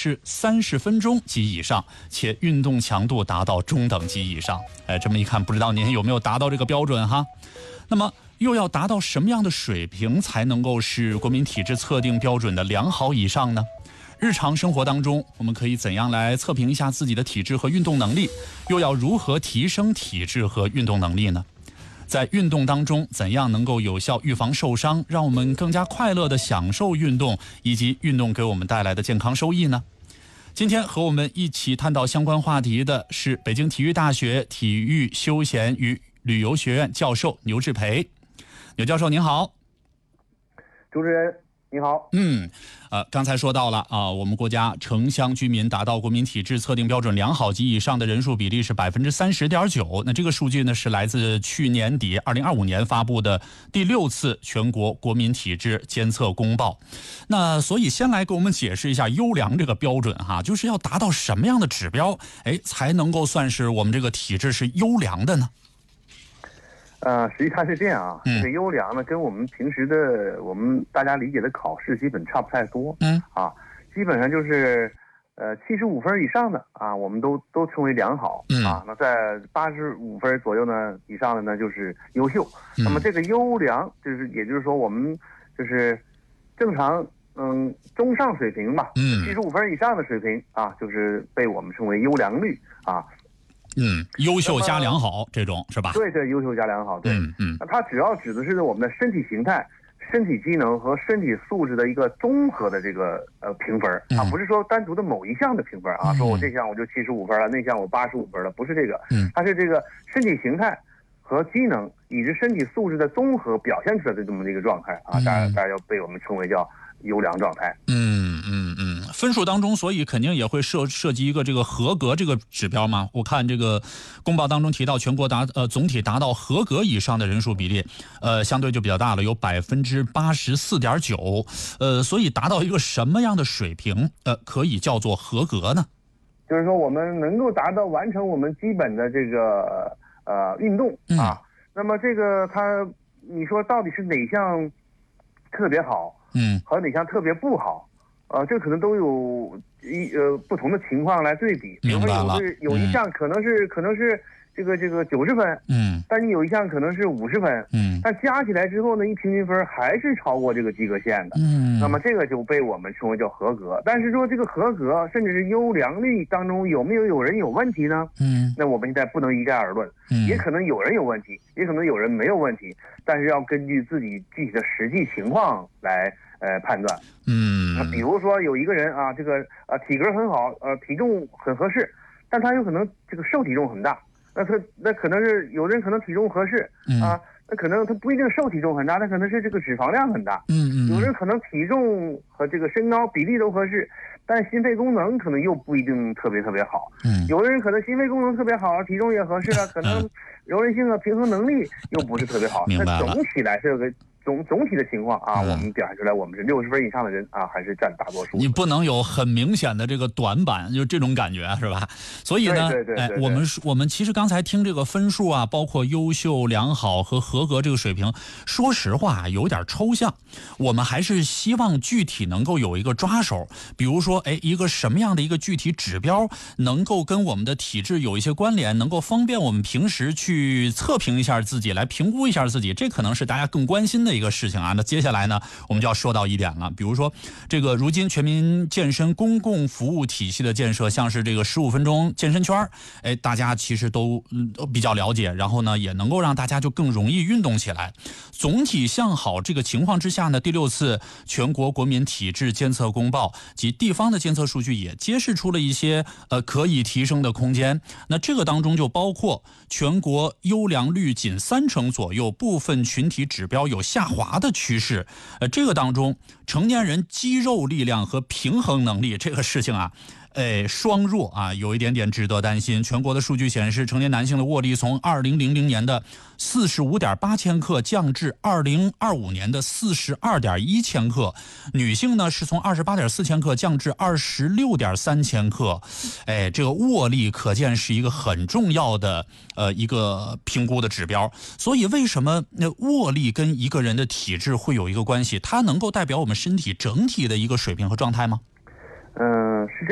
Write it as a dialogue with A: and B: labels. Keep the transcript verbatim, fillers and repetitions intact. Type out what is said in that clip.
A: 是三十分钟及以上，且运动强度达到中等级以上。哎，这么一看，不知道您有没有达到这个标准哈？那么又要达到什么样的水平才能够是国民体质测定标准的良好以上呢？日常生活当中，我们可以怎样来测评一下自己的体质和运动能力？又要如何提升体质和运动能力呢？在运动当中，怎样能够有效预防受伤，让我们更加快乐地享受运动，以及运动给我们带来的健康收益呢？今天和我们一起探讨相关话题的是北京体育大学体育休闲与旅游学院教授牛志培。牛教授您好。
B: 主持人你好。
A: 嗯，呃，刚才说到了啊，我们国家城乡居民达到国民体质测定标准良好及以上的人数比例是百分之三十点九。那这个数据呢，是来自去年底二零二五年发布的第六次全国国民体质监测公报。那所以先来给我们解释一下优良这个标准哈，就是要达到什么样的指标，哎，才能够算是我们这个体质是优良的呢？
B: 呃，实际上是这样啊，
A: 嗯、
B: 这个优良呢，跟我们平时的我们大家理解的考试基本差不太多。
A: 嗯
B: 啊，基本上就是呃七十五分以上的啊，我们都都称为良好。
A: 嗯
B: 啊，那在八十五分左右呢以上的呢就是优秀。
A: 嗯、
B: 那么这个优良就是也就是说我们就是正常嗯中上水平吧。
A: 嗯，
B: 七十五分以上的水平啊，就是被我们称为优良率啊。
A: 嗯，优秀加良好这种是吧？
B: 对对，优秀加良好，对。
A: 嗯嗯，
B: 那它主要指的是我们的身体形态、身体机能和身体素质的一个综合的这个呃评分啊，
A: 嗯、
B: 不是说单独的某一项的评分啊，
A: 嗯、
B: 说我这项我就七十五分了，那项我八十五分了，不是这个。
A: 嗯，
B: 它是这个身体形态和机能以及身体素质的综合表现出来的这么一个状态啊，当然大家要被我们称为叫优良状态。
A: 嗯嗯嗯，分数当中，所以肯定也会涉涉及一个这个合格这个指标嘛。我看这个公报当中提到，全国达呃总体达到合格以上的人数比例，呃相对就比较大了，有百分之八十四点九。呃，所以达到一个什么样的水平，呃，可以叫做合格呢？
B: 就是说，我们能够达到完成我们基本的这个呃运动啊。嗯、那么这个它，你说到底是哪项特别好？
A: 嗯，
B: 和哪项特别不好，呃，这可能都有一呃不同的情况来对比。比如说有的有一项可能是、嗯、可能是这个这个九十分，
A: 嗯，
B: 但你有一项可能是五十分，
A: 嗯，
B: 但加起来之后呢，一平均分还是超过这个及格线的，
A: 嗯，
B: 那么这个就被我们称为叫合格。但是说这个合格甚至是优良率当中有没有有人有问题呢？
A: 嗯，
B: 那我们现在不能一概而论，
A: 嗯，
B: 也可能有人有问题，也可能有人没有问题，但是要根据自己具体的实际情况来。呃，判断，
A: 嗯，
B: 那比如说有一个人啊，这个呃体格很好，呃体重很合适，但他有可能这个瘦体重很大，那他那可能是有的人可能体重合适、
A: 嗯、
B: 啊，那可能他不一定瘦体重很大，他可能是这个脂肪量很大，
A: 嗯嗯，
B: 有人可能体重和这个身高比例都合适，但心肺功能可能又不一定特别特别好，
A: 嗯，
B: 有的人可能心肺功能特别好，体重也合适了，可能柔韧性和平衡能力又不是特别好，
A: 明白了。
B: 那总体来说个。总总体的情况啊、嗯，我们表现出来，我们是六十分以上的人啊，还是占大多数。
A: 你不能有很明显的这个短板，就这种感觉是吧？所以呢，
B: 对对对对对
A: 哎，我们我们其实刚才听这个分数啊，包括优秀、良好和合格这个水平，说实话有点抽象。我们还是希望具体能够有一个抓手，比如说，哎，一个什么样的一个具体指标能够跟我们的体质有一些关联，能够方便我们平时去测评一下自己，来评估一下自己，这可能是大家更关心的一个事情啊。那接下来呢，我们就要说到一点了，比如说这个如今全民健身公共服务体系的建设，像是这个十五分钟健身圈，哎，大家其实都都比较了解，然后呢，也能够让大家就更容易运动起来。总体向好这个情况之下呢，第六次全国国民体质监测公报及地方的监测数据也揭示出了一些呃可以提升的空间。那这个当中就包括全国优良率仅三成左右，部分群体指标有下滑的趋势。呃，这个当中成年人肌肉力量和平衡能力这个事情啊。哎，双弱啊，有一点点值得担心。全国的数据显示，成年男性的握力从二零零零年的四十五点八千克降至二零二五年的四十二点一千克，女性呢是从二十八点四千克降至二十六点三千克。哎，这个握力可见是一个很重要的呃一个评估的指标。所以，为什么那握力跟一个人的体质会有一个关系？它能够代表我们身体整体的一个水平和状态吗？
B: 嗯、呃，是这